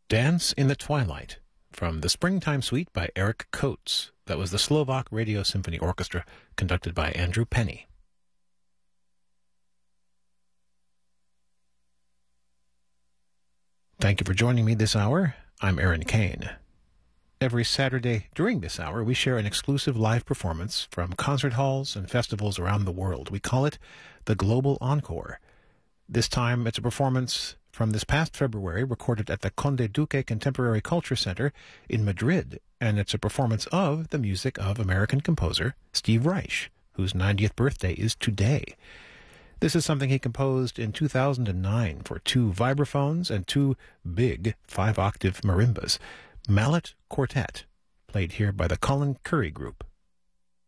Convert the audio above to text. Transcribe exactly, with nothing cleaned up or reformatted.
Dance in the Twilight, from the Springtime Suite by Eric Coates. That was the Slovak Radio Symphony Orchestra, conducted by Andrew Penny. Thank you for joining me this hour. I'm Aaron Kane. Every Saturday during this hour, we share an exclusive live performance from concert halls and festivals around the world. We call it the Global Encore. This time, it's a performance from this past February, recorded at the Conde Duque Contemporary Culture Center in Madrid, and it's a performance of the music of American composer Steve Reich, whose ninetieth birthday is today. This is something he composed in two thousand nine for two vibraphones and two big five-octave marimbas. Mallet Quartet, played here by the Colin Currie Group.